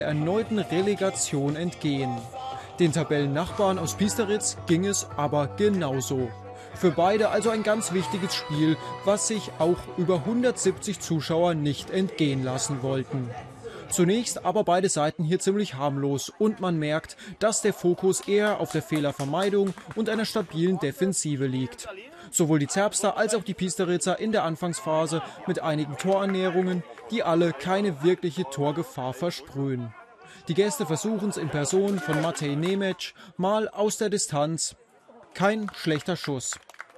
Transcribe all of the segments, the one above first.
erneuten Relegation entgehen. Den Tabellennachbarn aus Piesteritz ging es aber genauso. Für beide also ein ganz wichtiges Spiel, was sich auch über 170 Zuschauer nicht entgehen lassen wollten. Zunächst aber beide Seiten hier ziemlich harmlos und man merkt, dass der Fokus eher auf der Fehlervermeidung und einer stabilen Defensive liegt. Sowohl die Zerbster als auch die Piesteritzer in der Anfangsphase mit einigen Torannäherungen, die alle keine wirkliche Torgefahr versprühen. Die Gäste versuchen es in Person von Matej Nemec mal aus der Distanz. Kein schlechter Schuss.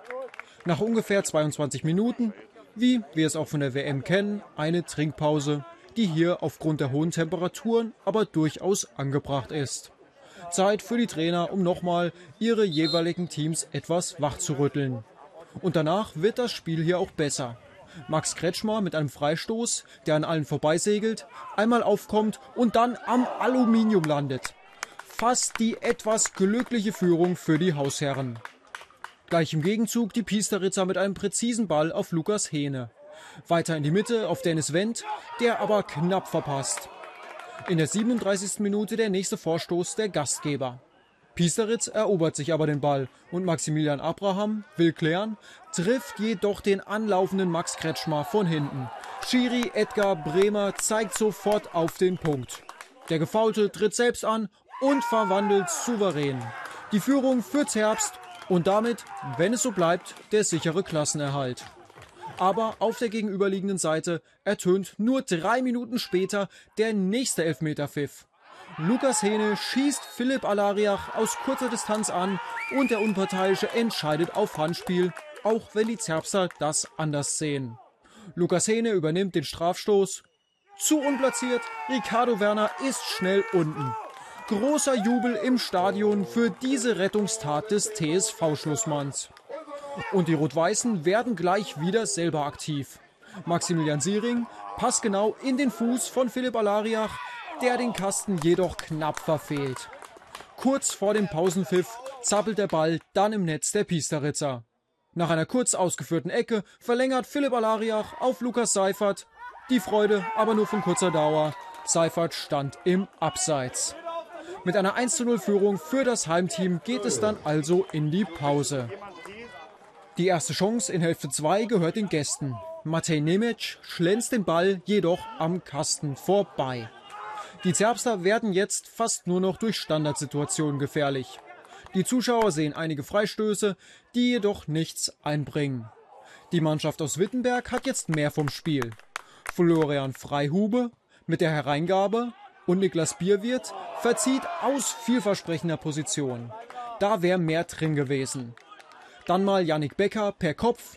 Nach ungefähr 22 Minuten, wie wir es auch von der WM kennen, eine Trinkpause, die hier aufgrund der hohen Temperaturen aber durchaus angebracht ist. Zeit für die Trainer, um nochmal ihre jeweiligen Teams etwas wachzurütteln. Und danach wird das Spiel hier auch besser. Max Kretschmer mit einem Freistoß, der an allen vorbeisegelt, einmal aufkommt und dann am Aluminium landet. Fast die etwas glückliche Führung für die Hausherren. Gleich im Gegenzug die Piesteritzer mit einem präzisen Ball auf Lukas Hehne. Weiter in die Mitte auf Dennis Wendt, der aber knapp verpasst. In der 37. Minute der nächste Vorstoß der Gastgeber. Piesteritz erobert sich aber den Ball und Maximilian Abraham will klären, trifft jedoch den anlaufenden Max Kretschmer von hinten. Schiri Edgar Bremer zeigt sofort auf den Punkt. Der Gefaulte tritt selbst an und verwandelt souverän. Die Führung für Zerbst und damit, wenn es so bleibt, der sichere Klassenerhalt. Aber auf der gegenüberliegenden Seite ertönt nur 3 Minuten später der nächste Elfmeterpfiff. Lukas Hehne schießt Philipp Alariach aus kurzer Distanz an und der Unparteiische entscheidet auf Handspiel, auch wenn die Zerbster das anders sehen. Lukas Hehne übernimmt den Strafstoß. Zu unplatziert, Ricardo Werner ist schnell unten. Großer Jubel im Stadion für diese Rettungstat des TSV-Schlussmanns. Und die Rot-Weißen werden gleich wieder selber aktiv. Maximilian Siering passt genau in den Fuß von Philipp Alariach, der den Kasten jedoch knapp verfehlt. Kurz vor dem Pausenpfiff zappelt der Ball dann im Netz der Piesteritzer. Nach einer kurz ausgeführten Ecke verlängert Philipp Alariach auf Lukas Seifert. Die Freude aber nur von kurzer Dauer. Seifert stand im Abseits. Mit einer 1:0 Führung für das Heimteam geht es dann also in die Pause. Die erste Chance in Hälfte 2 gehört den Gästen. Matej Nemec schlänzt den Ball jedoch am Kasten vorbei. Die Zerbster werden jetzt fast nur noch durch Standardsituationen gefährlich. Die Zuschauer sehen einige Freistöße, die jedoch nichts einbringen. Die Mannschaft aus Wittenberg hat jetzt mehr vom Spiel. Florian Freihube mit der Hereingabe und Niklas Bierwirt verzieht aus vielversprechender Position. Da wäre mehr drin gewesen. Dann mal Yannick Becker per Kopf.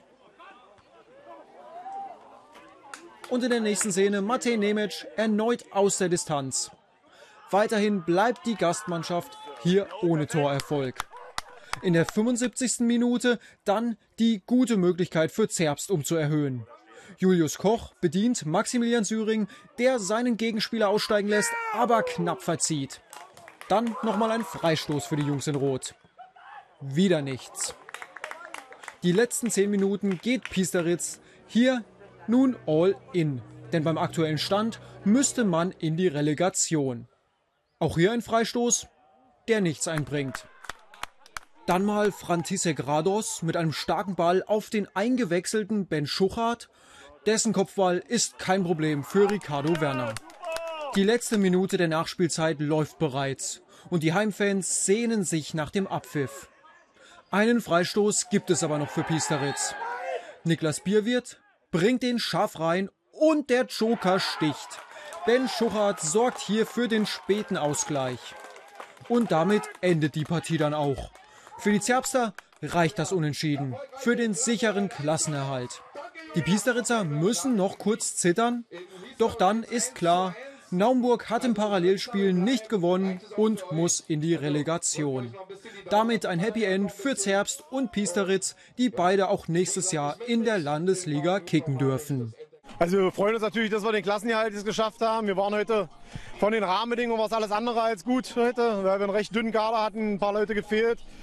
Und in der nächsten Szene Matej Nemec erneut aus der Distanz. Weiterhin bleibt die Gastmannschaft hier ohne Torerfolg. In der 75. Minute dann die gute Möglichkeit für Zerbst, um zu erhöhen. Julius Koch bedient Maximilian Syring, der seinen Gegenspieler aussteigen lässt, aber knapp verzieht. Dann nochmal ein Freistoß für die Jungs in Rot. Wieder nichts. Die letzten 10 Minuten geht Piesteritz hier nun all in. Denn beim aktuellen Stand müsste man in die Relegation. Auch hier ein Freistoß, der nichts einbringt. Dann mal František Rados mit einem starken Ball auf den eingewechselten Ben Schuchart. Dessen Kopfball ist kein Problem für Ricardo Werner. Die letzte Minute der Nachspielzeit läuft bereits und die Heimfans sehnen sich nach dem Abpfiff. Einen Freistoß gibt es aber noch für Piesteritz. Niklas Bierwirt bringt den scharf rein und der Joker sticht. Ben Schuchart sorgt hier für den späten Ausgleich. Und damit endet die Partie dann auch. Für die Zerbster reicht das Unentschieden für den sicheren Klassenerhalt. Die Piesteritzer müssen noch kurz zittern, doch dann ist klar, Naumburg hat im Parallelspiel nicht gewonnen und muss in die Relegation. Damit ein Happy End für Zerbst und Piesteritz, die beide auch nächstes Jahr in der Landesliga kicken dürfen. Also wir freuen uns natürlich, dass wir den Klassenerhalt jetzt geschafft haben. Wir waren heute von den Rahmenbedingungen was alles andere als gut heute, weil wir einen recht dünnen Kader hatten, ein paar Leute gefehlt.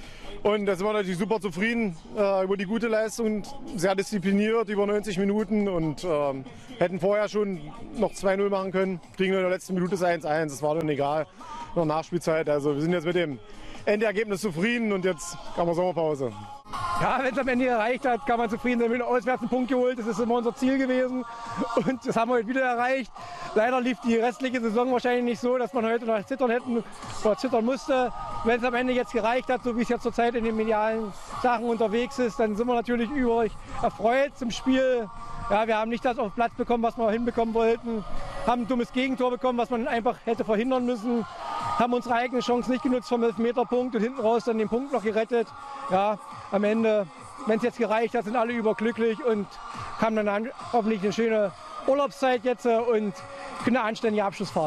Und da sind wir natürlich super zufrieden über die gute Leistung, sehr diszipliniert über 90 Minuten und hätten vorher schon noch 2-0 machen können. Kriegen wir in der letzten Minute das 1-1, das war dann egal, noch Nachspielzeit. Also wir sind jetzt mit dem Endergebnis zufrieden und jetzt kann man Sommerpause. Ja, wenn es am Ende erreicht hat, kann man zufrieden sein. Wir haben auswärts einen Punkt geholt, das ist immer unser Ziel gewesen und das haben wir heute wieder erreicht. Leider lief die restliche Saison wahrscheinlich nicht so, dass man heute noch zittern musste. Wenn es am Ende jetzt gereicht hat, so wie es jetzt zurzeit in den medialen Sachen unterwegs ist, dann sind wir natürlich über euch erfreut zum Spiel. Ja, wir haben nicht das auf den Platz bekommen, was wir hinbekommen wollten, haben ein dummes Gegentor bekommen, was man einfach hätte verhindern müssen, haben unsere eigene Chance nicht genutzt vom 11-Meter-Punkt und hinten raus dann den Punkt noch gerettet. Ja, am Ende, wenn es jetzt gereicht hat, sind alle überglücklich und haben dann hoffentlich eine schöne Urlaubszeit jetzt und eine anständige Abschlussfahrt.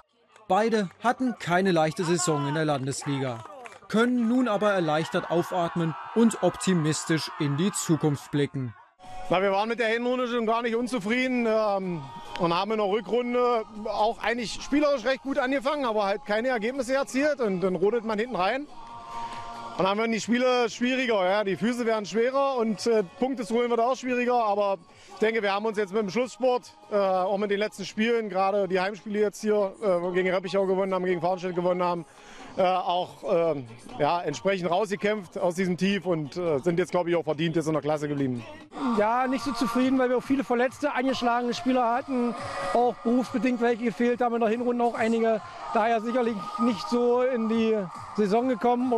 Beide hatten keine leichte Saison in der Landesliga, können nun aber erleichtert aufatmen und optimistisch in die Zukunft blicken. Na, wir waren mit der Hinrunde schon gar nicht unzufrieden und haben in der Rückrunde auch eigentlich spielerisch recht gut angefangen, aber halt keine Ergebnisse erzielt und dann rodelt man hinten rein. Und dann haben wir die Spiele schwieriger, ja? Die Füße werden schwerer und Punkte zu holen wird auch schwieriger, aber ich denke, wir haben uns jetzt mit dem Schlusssport, auch mit den letzten Spielen, gerade die Heimspiele jetzt hier, gegen Reppichau gewonnen haben, gegen Farnstedt gewonnen haben, auch entsprechend rausgekämpft aus diesem Tief und sind jetzt, glaube ich, auch verdient jetzt in der Klasse geblieben. Ja, nicht so zufrieden, weil wir auch viele verletzte, angeschlagene Spieler hatten, auch berufsbedingt welche gefehlt haben, in der Hinrunde auch einige, daher sicherlich nicht so in die Saison gekommen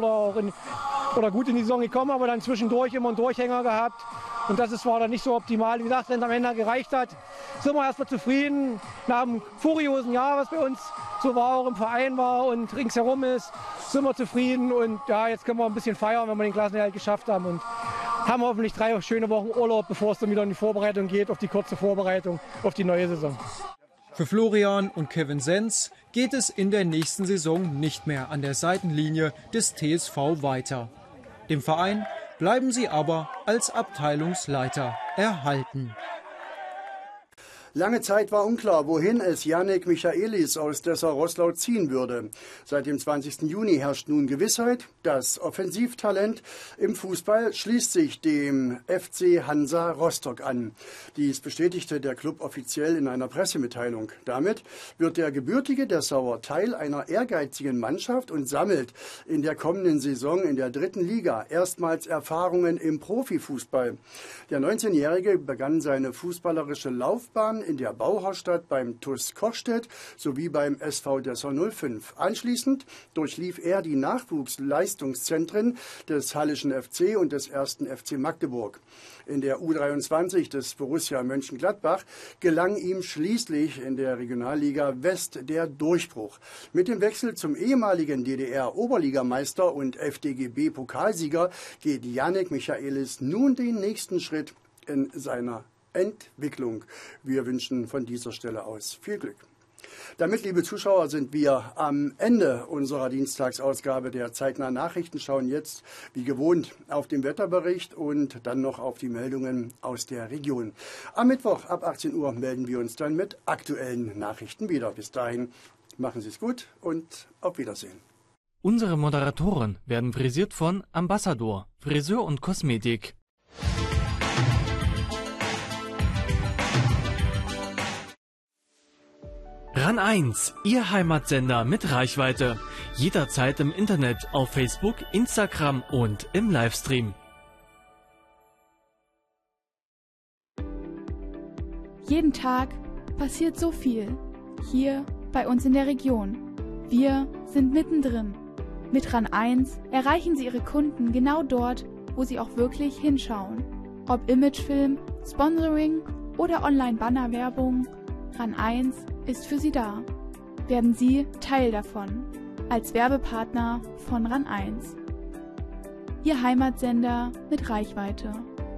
oder gut in die Saison gekommen, aber dann zwischendurch immer einen Durchhänger gehabt. Und das war dann nicht so optimal. Wie gesagt, wenn es am Ende gereicht hat, sind wir erstmal zufrieden. Nach einem furiosen Jahr, was bei uns so war, auch im Verein war und ringsherum ist, sind wir zufrieden. Und ja, jetzt können wir ein bisschen feiern, wenn wir den Klassenerhalt geschafft haben. Und haben hoffentlich 3 schöne Wochen Urlaub, bevor es dann wieder in die Vorbereitung geht, auf die kurze Vorbereitung auf die neue Saison. Für Florian und Kevin Senz geht es in der nächsten Saison nicht mehr an der Seitenlinie des TSV weiter. Dem Verein bleiben sie aber als Abteilungsleiter erhalten. Lange Zeit war unklar, wohin es Yannick Michaelis aus Dessau-Roßlau ziehen würde. Seit dem 20. Juni herrscht nun Gewissheit. Das Offensivtalent im Fußball schließt sich dem FC Hansa Rostock an. Dies bestätigte der Club offiziell in einer Pressemitteilung. Damit wird der gebürtige Dessauer Teil einer ehrgeizigen Mannschaft und sammelt in der kommenden Saison in der 3. Liga erstmals Erfahrungen im Profifußball. Der 19-Jährige begann seine fußballerische Laufbahn in der Bauhausstadt beim TuS Kochstedt sowie beim SV Dessau 05. Anschließend durchlief er die Nachwuchsleistungszentren des Hallischen FC und des 1. FC Magdeburg. In der U23 des Borussia Mönchengladbach gelang ihm schließlich in der Regionalliga West der Durchbruch. Mit dem Wechsel zum ehemaligen DDR-Oberligameister und FDGB-Pokalsieger geht Yannick Michaelis nun den nächsten Schritt in seiner Entwicklung. Wir wünschen von dieser Stelle aus viel Glück. Damit, liebe Zuschauer, sind wir am Ende unserer Dienstagsausgabe der Zeitnahen Nachrichten, schauen jetzt wie gewohnt auf den Wetterbericht und dann noch auf die Meldungen aus der Region. Am Mittwoch ab 18 Uhr melden wir uns dann mit aktuellen Nachrichten wieder. Bis dahin machen Sie es gut und auf Wiedersehen. Unsere Moderatoren werden frisiert von Ambassador, Friseur und Kosmetik. RAN 1, Ihr Heimatsender mit Reichweite. Jederzeit im Internet, auf Facebook, Instagram und im Livestream. Jeden Tag passiert so viel. Hier bei uns in der Region. Wir sind mittendrin. Mit RAN 1 erreichen Sie Ihre Kunden genau dort, wo sie auch wirklich hinschauen. Ob Imagefilm, Sponsoring oder Online-Banner-Werbung, RAN 1 ist für Sie da. Werden Sie Teil davon. Als Werbepartner von RAN 1. Ihr Heimatsender mit Reichweite.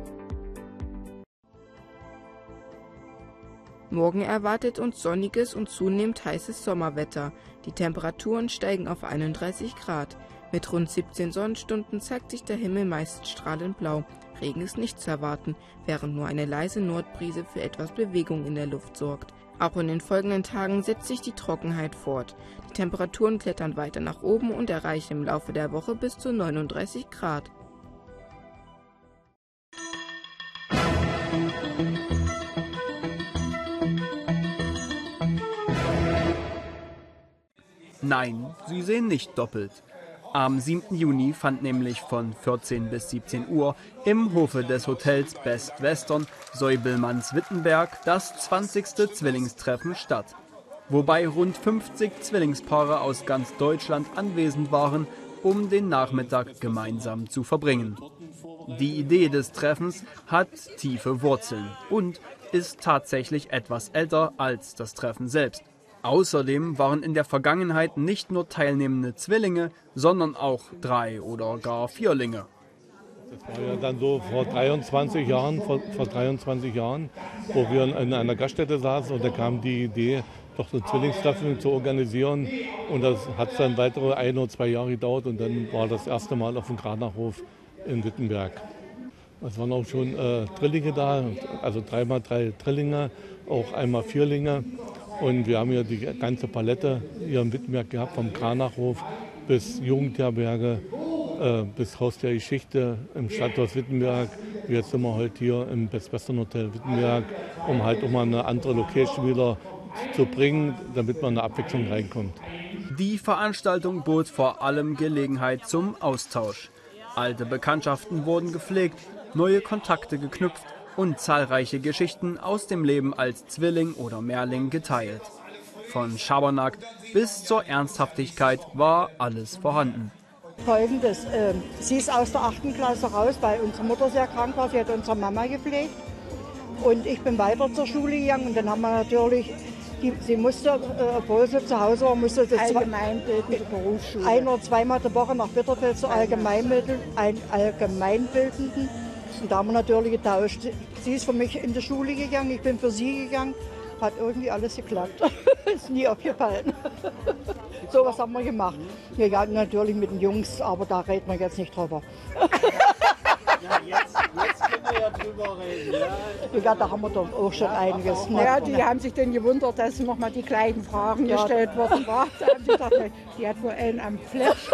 Morgen erwartet uns sonniges und zunehmend heißes Sommerwetter. Die Temperaturen steigen auf 31 Grad. Mit rund 17 Sonnenstunden zeigt sich der Himmel meist strahlend blau. Regen ist nicht zu erwarten, während nur eine leise Nordbrise für etwas Bewegung in der Luft sorgt. Auch in den folgenden Tagen setzt sich die Trockenheit fort. Die Temperaturen klettern weiter nach oben und erreichen im Laufe der Woche bis zu 39 Grad. Nein, Sie sehen nicht doppelt. Am 7. Juni fand nämlich von 14 bis 17 Uhr im Hofe des Hotels Best Western Säubelmanns-Wittenberg das 20. Zwillingstreffen statt. Wobei rund 50 Zwillingspaare aus ganz Deutschland anwesend waren, um den Nachmittag gemeinsam zu verbringen. Die Idee des Treffens hat tiefe Wurzeln und ist tatsächlich etwas älter als das Treffen selbst. Außerdem waren in der Vergangenheit nicht nur teilnehmende Zwillinge, sondern auch 3- oder gar Vierlinge. Das war ja dann so vor 23 Jahren, wo wir in einer Gaststätte saßen und da kam die Idee, doch so ein Zwillingstreffen zu organisieren. Und das hat dann weitere 1 oder 2 Jahre gedauert und dann war das erste Mal auf dem Kranachhof in Wittenberg. Es waren auch schon Drillinge da, also 3x3 Drillinge, auch einmal Vierlinge. Und wir haben hier die ganze Palette hier in Wittenberg gehabt, vom Kranachhof bis Jugendherberge, bis Haus der Geschichte im Stadthaus Wittenberg. Jetzt sind wir heute hier im Best Western Hotel Wittenberg, um halt mal eine andere Location wieder zu bringen, damit man eine Abwechslung reinkommt. Die Veranstaltung bot vor allem Gelegenheit zum Austausch. Alte Bekanntschaften wurden gepflegt, neue Kontakte geknüpft und zahlreiche Geschichten aus dem Leben als Zwilling oder Mehrling geteilt. Von Schabernack bis zur Ernsthaftigkeit war alles vorhanden. Folgendes, sie ist aus der 8. Klasse raus, weil unsere Mutter sehr krank war, sie hat unsere Mama gepflegt. Und ich bin weiter zur Schule gegangen und dann haben wir natürlich, sie musste, obwohl sie zu Hause war, musste sie allgemeinbildende Berufsschule 1- oder 2-mal die Woche nach Bitterfeld zur allgemeinbildenden. Und da haben wir natürlich getauscht. Sie ist für mich in die Schule gegangen, ich bin für sie gegangen. Hat irgendwie alles geklappt. Ist nie aufgefallen. So was haben wir gemacht. Wir gingen natürlich mit den Jungs, aber da reden wir jetzt nicht drüber. Ja, jetzt können wir ja drüber reden. Ja, da haben wir doch auch schon einiges. Ja, die haben sich dann gewundert, dass nochmal die gleichen Fragen gestellt worden waren. Da haben sie gedacht, die hat wohl einen am Flash.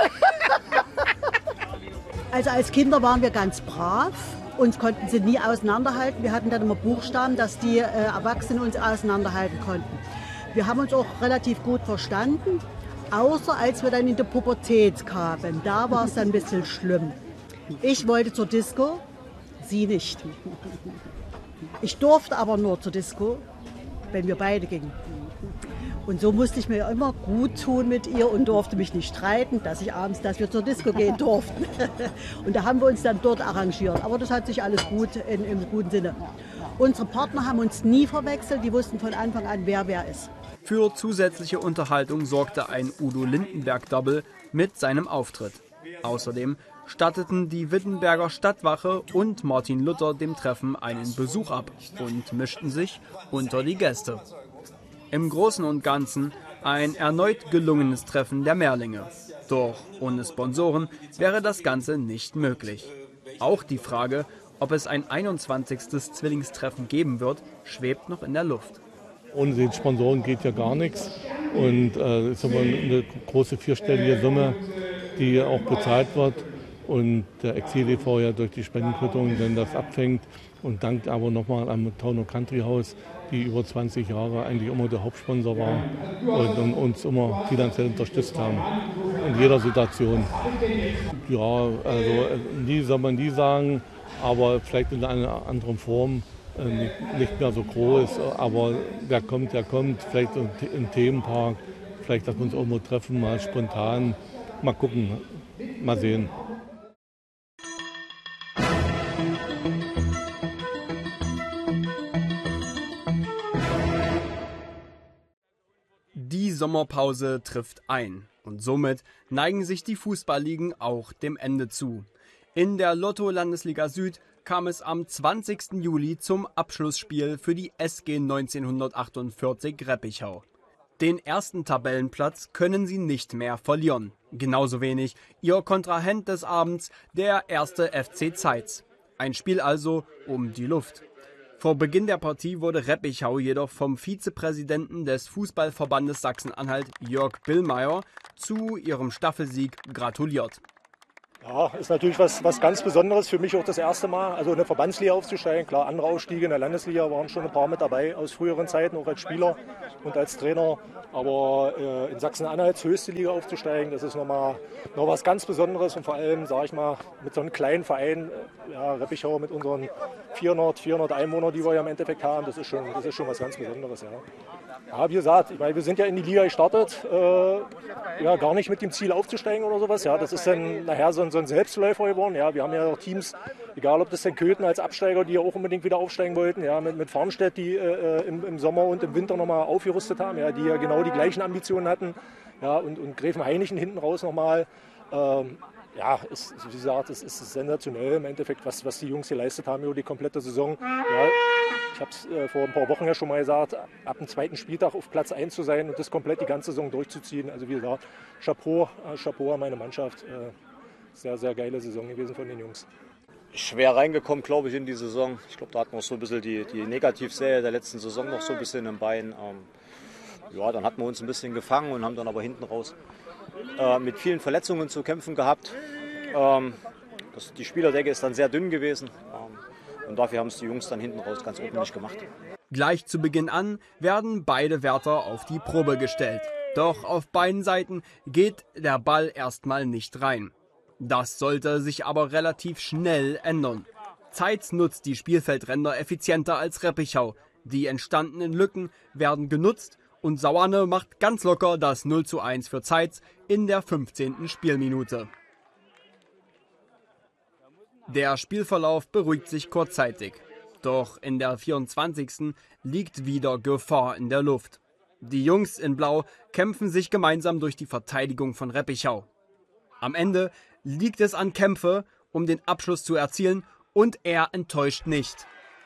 Also als Kinder waren wir ganz brav. Uns konnten sie nie auseinanderhalten. Wir hatten dann immer Buchstaben, dass die Erwachsenen uns auseinanderhalten konnten. Wir haben uns auch relativ gut verstanden, außer als wir dann in die Pubertät kamen. Da war es dann ein bisschen schlimm. Ich wollte zur Disco, sie nicht. Ich durfte aber nur zur Disco, wenn wir beide gingen. Und so musste ich mir immer gut tun mit ihr und durfte mich nicht streiten, dass wir zur Disco gehen durften. Und da haben wir uns dann dort arrangiert. Aber das hat sich alles gut im guten Sinne. Unsere Partner haben uns nie verwechselt, die wussten von Anfang an, wer ist. Für zusätzliche Unterhaltung sorgte ein Udo Lindenberg-Double mit seinem Auftritt. Außerdem statteten die Wittenberger Stadtwache und Martin Luther dem Treffen einen Besuch ab und mischten sich unter die Gäste. Im Großen und Ganzen ein erneut gelungenes Treffen der Mehrlinge. Doch ohne Sponsoren wäre das Ganze nicht möglich. Auch die Frage, ob es ein 21. Zwillingstreffen geben wird, schwebt noch in der Luft. Ohne den Sponsoren geht ja gar nichts. Und es ist aber eine große 4-stellige Summe, die auch bezahlt wird. Und der Exil e.V. ja durch die Spendenquittung dann das abfängt. Und dankt aber nochmal am Town & Country House, die über 20 Jahre eigentlich immer der Hauptsponsor war und uns immer finanziell unterstützt haben. In jeder Situation. Ja, also nie soll man nie sagen, aber vielleicht in einer anderen Form, nicht mehr so groß. Aber wer kommt, der kommt. Vielleicht im Themenpark, vielleicht, dass wir uns irgendwo treffen, mal spontan. Mal gucken, mal sehen. Die Sommerpause trifft ein und somit neigen sich die Fußballligen auch dem Ende zu. In der Lotto-Landesliga Süd kam es am 20. Juli zum Abschlussspiel für die SG 1948 Reppichau. Den ersten Tabellenplatz können sie nicht mehr verlieren. Genauso wenig ihr Kontrahent des Abends, der 1. FC Zeitz. Ein Spiel also um die Luft. Vor Beginn der Partie wurde Reppichau jedoch vom Vizepräsidenten des Fußballverbandes Sachsen-Anhalt, Jörg Billmeier, zu ihrem Staffelsieg gratuliert. Ja, ist natürlich was ganz Besonderes für mich auch das erste Mal, also in der Verbandsliga aufzusteigen. Klar, andere Aufstiege in der Landesliga waren schon ein paar mit dabei aus früheren Zeiten, auch als Spieler und als Trainer. Aber in Sachsen-Anhalts höchste Liga aufzusteigen, das ist noch was ganz Besonderes. Und vor allem, sage ich mal, mit so einem kleinen Verein, ja, Reppichau mit unseren 400 Einwohnern, die wir ja im Endeffekt haben, das ist schon was ganz Besonderes. Ja. Ja, wie gesagt, ich meine, wir sind ja in die Liga gestartet, ja, gar nicht mit dem Ziel aufzusteigen oder sowas. Ja, das ist dann nachher so ein Selbstläufer geworden. Ja, wir haben ja auch Teams, egal ob das denn Köthen als Absteiger, die ja auch unbedingt wieder aufsteigen wollten, ja, mit Farnstedt, die im Sommer und im Winter nochmal aufgerüstet haben, ja, die ja genau die gleichen Ambitionen hatten, ja, und Gräfenhainichen hinten raus nochmal. Ja, wie gesagt, es ist sensationell im Endeffekt, was die Jungs geleistet haben über die komplette Saison. Ja, ich habe es vor ein paar Wochen ja schon mal gesagt, ab dem zweiten Spieltag auf Platz 1 zu sein und das komplett die ganze Saison durchzuziehen. Also wie gesagt, Chapeau an meine Mannschaft. Sehr, sehr geile Saison gewesen von den Jungs. Schwer reingekommen, glaube ich, in die Saison. Ich glaube, da hatten wir so ein bisschen die Negativserie der letzten Saison noch so ein bisschen im Bein. Ja, dann hatten wir uns ein bisschen gefangen und haben dann aber hinten raus mit vielen Verletzungen zu kämpfen gehabt. Die Spielerdecke ist dann sehr dünn gewesen und dafür haben es die Jungs dann hinten raus ganz ordentlich gemacht. Gleich zu Beginn an werden beide Wärter auf die Probe gestellt. Doch auf beiden Seiten geht der Ball erstmal nicht rein. Das sollte sich aber relativ schnell ändern. Zeitz nutzt die Spielfeldränder effizienter als Reppichau. Die entstandenen Lücken werden genutzt und Sauanne macht ganz locker das 0:1 für Zeitz in der 15. Spielminute. Der Spielverlauf beruhigt sich kurzzeitig. Doch in der 24. liegt wieder Gefahr in der Luft. Die Jungs in Blau kämpfen sich gemeinsam durch die Verteidigung von Reppichau. Am Ende liegt es an Kämpfe, um den Abschluss zu erzielen, und er enttäuscht nicht.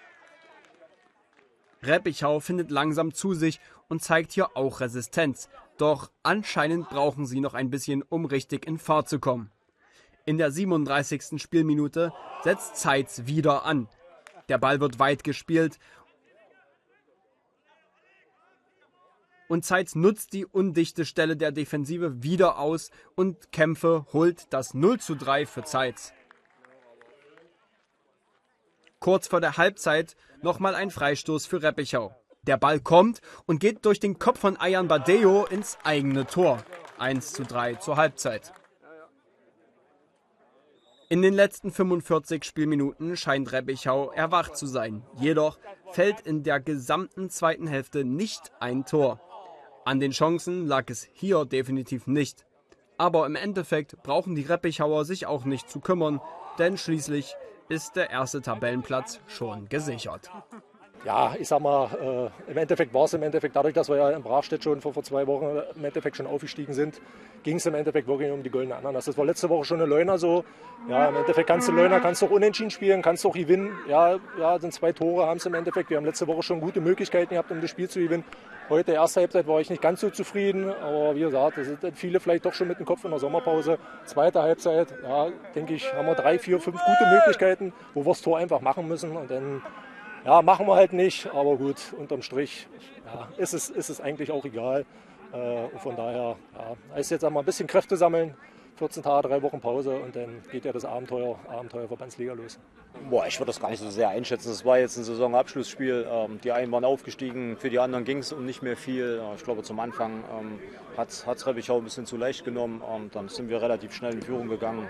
Reppichau findet langsam zu sich und zeigt hier auch Resistenz. Doch anscheinend brauchen sie noch ein bisschen, um richtig in Fahrt zu kommen. In der 37. Spielminute setzt Zeitz wieder an. Der Ball wird weit gespielt und Zeitz nutzt die undichte Stelle der Defensive wieder aus und Kämpfe holt das 0:3 für Zeitz. Kurz vor der Halbzeit nochmal ein Freistoß für Reppichau. Der Ball kommt und geht durch den Kopf von Ayan Badeo ins eigene Tor. 1:3 zur Halbzeit. In den letzten 45 Spielminuten scheint Reppichau erwacht zu sein. Jedoch fällt in der gesamten zweiten Hälfte nicht ein Tor. An den Chancen lag es hier definitiv nicht. Aber im Endeffekt brauchen die Reppichauer sich auch nicht zu kümmern, denn schließlich ist der erste Tabellenplatz schon gesichert. Ja, ich sag mal, im Endeffekt war es dadurch, dass wir ja in Brachstedt schon vor 2 Wochen im Endeffekt schon aufgestiegen sind, ging es im Endeffekt wirklich um die goldene Ananas. Das war letzte Woche schon eine Leuner so. Ja, im Endeffekt kannst du auch unentschieden spielen, kannst auch gewinnen. Ja, sind 2 Tore haben es im Endeffekt. Wir haben letzte Woche schon gute Möglichkeiten gehabt, um das Spiel zu gewinnen. Heute, erste Halbzeit, war ich nicht ganz so zufrieden. Aber wie gesagt, es sind viele vielleicht doch schon mit dem Kopf in der Sommerpause. Zweite Halbzeit, ja, denke ich, haben wir 3, 4, 5 gute Möglichkeiten, wo wir das Tor einfach machen müssen. Und dann machen wir halt nicht, aber gut, unterm Strich ist es eigentlich auch egal. Von daher heißt jetzt einmal ein bisschen Kräfte sammeln, 14 Tage, 3 Wochen Pause und dann geht ja das Abenteuer Verbandsliga los. Ich würde das gar nicht so sehr einschätzen. Es war jetzt ein Saisonabschlussspiel. Die einen waren aufgestiegen, für die anderen ging es um nicht mehr viel. Ich glaube, zum Anfang hat es Reppichau ein bisschen zu leicht genommen. Dann sind wir relativ schnell in Führung gegangen.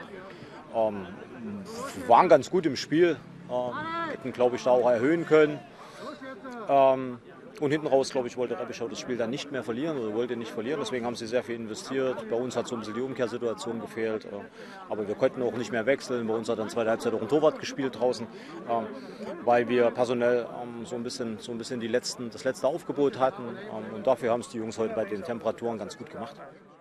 Waren ganz gut im Spiel. Hätten, glaube ich, da auch erhöhen können. Und hinten raus, glaube ich, wollte Reppichau das Spiel dann nicht mehr verlieren oder wollte nicht verlieren. Deswegen haben sie sehr viel investiert. Bei uns hat so ein bisschen die Umkehrsituation gefehlt. Aber wir konnten auch nicht mehr wechseln. Bei uns hat dann zweite Halbzeit auch ein Torwart gespielt draußen, weil wir personell so ein bisschen das letzte Aufgebot hatten. Und dafür haben es die Jungs heute bei den Temperaturen ganz gut gemacht.